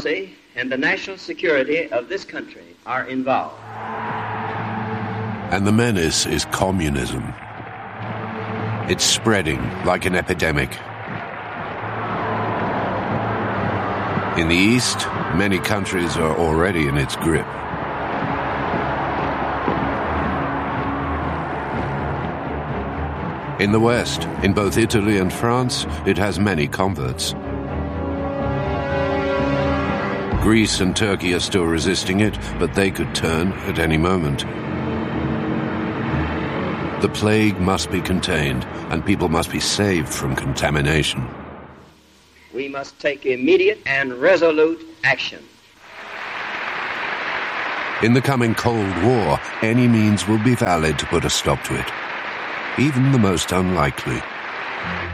sovereignty and the national security of this country are involved. And the menace is communism. It's spreading like an epidemic. In the East, many countries are already in its grip. In the West, in both Italy and France, it has many converts. Greece and Turkey are still resisting it, but they could turn at any moment. The plague must be contained, and people must be saved from contamination. We must take immediate and resolute action. In the coming Cold War, any means will be valid to put a stop to it, even the most unlikely.